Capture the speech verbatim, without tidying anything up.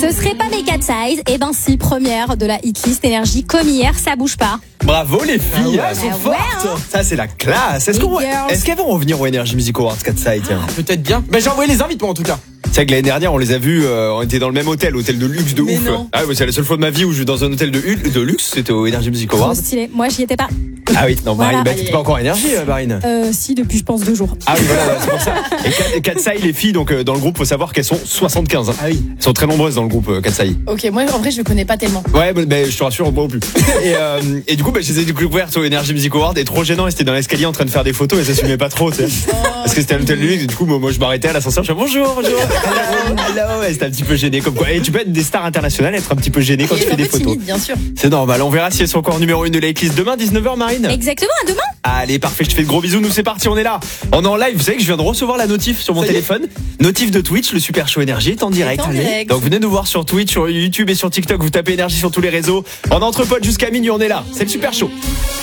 Ce serait pas mes quatre size. Eh ben si, première de la hitlist énergie comme hier, ça bouge pas. Bravo les filles, Ah ouais, elles sont bah fortes. ouais, hein. Ça c'est la classe. Est-ce, Les qu'on... girls. Est-ce qu'elles vont revenir au Energy Music Awards quatre size tiens. Peut-être bien. Mais j'ai envoyé les invites moi en tout cas. C'est que l'année dernière on les a vus, euh, on était dans le même hôtel, hôtel de luxe de Mais ouf. non. Ah ouais, c'est la seule fois de ma vie où je vais dans un hôtel de, hu- de luxe, c'était au Energy Music Trop Awards. stylé. Moi, j'y étais pas. Ah oui, non, Voilà. Marine, bah, t'étais pas encore énergie, euh, Marine. Euh, si, depuis, je pense, deux jours. Ah oui, voilà, c'est pour ça. Et Katsai, les filles, donc euh, dans le groupe, faut savoir qu'elles sont soixante-quinze. Hein. Ah oui. Elles sont très nombreuses dans le groupe euh, Katsai. Ok, moi en vrai je le connais pas tellement. Ouais, mais, mais je te rassure, moi non plus. Et, euh, et du coup, bah, je les ai découvertes au Energy Music Award et trop gênant. Et c'était dans l'escalier en train de faire des photos et ça s'assumait pas trop, tu sais. Parce que c'était à l'hôtel de luxe. Et du coup, moi, moi, je m'arrêtais à l'ascenseur. Je disais bonjour, bonjour. Hello, hello. Et c'était un petit peu gêné comme quoi. Et tu peux être des stars internationales, être un petit peu gêné quand Et tu fais un des peu photos. timide, bien sûr. C'est normal. On verra si elles sont encore numéro une de la hitlist demain, dix-neuf heures, Marine. Exactement, à demain. Allez, parfait, je te fais de gros bisous, nous c'est parti, on est là. On est en live, vous savez que je viens de recevoir la notif sur mon Ça y est. téléphone. Notif de Twitch, le Super Show Énergie est en direct. en Allez. direct. Donc venez nous voir sur Twitch, sur YouTube et sur TikTok, vous tapez Énergie sur tous les réseaux. En entre potes jusqu'à minuit, on est là, c'est le Super Show.